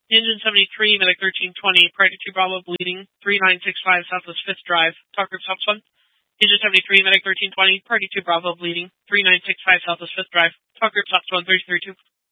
Engine 73, Medic 1320, Priority 2 Bravo bleeding, 3965 Southwest 5th Drive, Talk Group Stops 1. Engine 73, Medic 1320, Priority 2 Bravo bleeding, 3965 Southwest 5th Drive, Talk Group Stops 1, 332.